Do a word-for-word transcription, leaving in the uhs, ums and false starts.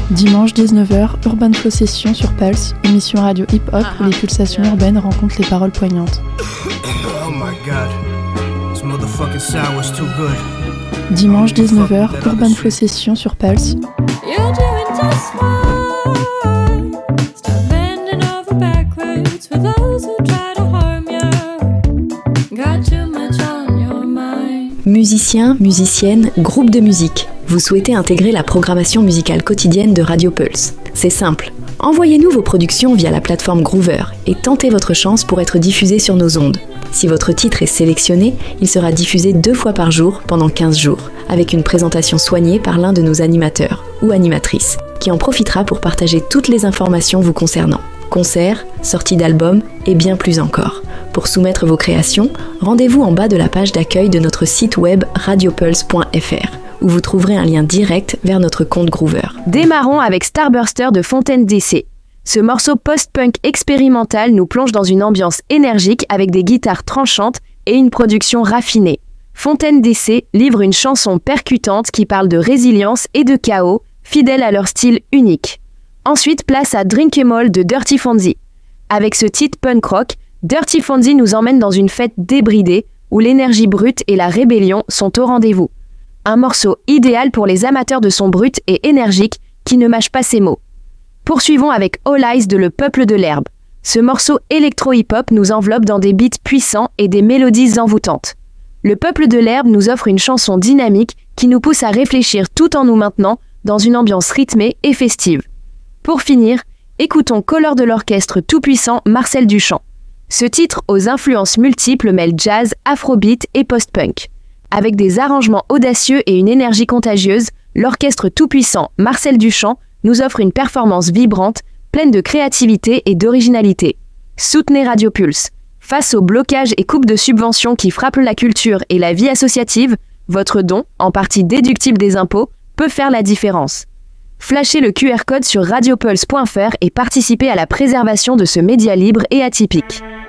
Dimanche dix-neuf heures, Urban Flow Session sur Pulse, émission radio hip-hop où les pulsations urbaines rencontrent les paroles poignantes. Oh my God. This motherfucking sour's too good. Dimanche dix-neuf heures, Urban Flow Session sur Pulse. You're doing just fine. Stop bending over backwards for those who try to harm you. Got too much on your mind. Musiciens, musiciennes, groupe de musique. Vous souhaitez intégrer la programmation musicale quotidienne de Radio Pulse. C'est simple. Envoyez-nous vos productions via la plateforme Groover et tentez votre chance pour être diffusé sur nos ondes. Si votre titre est sélectionné, il sera diffusé deux fois par jour pendant quinze jours, avec une présentation soignée par l'un de nos animateurs ou animatrices, qui en profitera pour partager toutes les informations vous concernant. Concerts, sorties d'albums et bien plus encore. Pour soumettre vos créations, rendez-vous en bas de la page d'accueil de notre site web radiopulse point f r, où vous trouverez un lien direct vers notre compte Groover. Démarrons avec Starburster de Fontaine D C. Ce morceau post-punk expérimental nous plonge dans une ambiance énergique avec des guitares tranchantes et une production raffinée. Fontaine D C livre une chanson percutante qui parle de résilience et de chaos, fidèle à leur style unique. Ensuite, place à Drink 'Em All de Dirty Fonzie. Avec ce titre punk rock, Dirty Fonzie nous emmène dans une fête débridée où l'énergie brute et la rébellion sont au rendez-vous. Un morceau idéal pour les amateurs de son brut et énergique qui ne mâche pas ses mots. Poursuivons avec All Eyes de Le Peuple de l'Herbe. Ce morceau électro-hip-hop nous enveloppe dans des beats puissants et des mélodies envoûtantes. Le Peuple de l'Herbe nous offre une chanson dynamique qui nous pousse à réfléchir tout en nous maintenant dans une ambiance rythmée et festive. Pour finir, écoutons Color de l'orchestre tout-puissant Marcel Duchamp. Ce titre aux influences multiples mêle jazz, afrobeat et post-punk. Avec des arrangements audacieux et une énergie contagieuse, l'orchestre tout-puissant Marcel Duchamp nous offre une performance vibrante, pleine de créativité et d'originalité. Soutenez Radio Pulse. Face aux blocages et coupes de subventions qui frappent la culture et la vie associative, votre don, en partie déductible des impôts, peut faire la différence. Flashez le Q R code sur radiopulse point f r et participez à la préservation de ce média libre et atypique.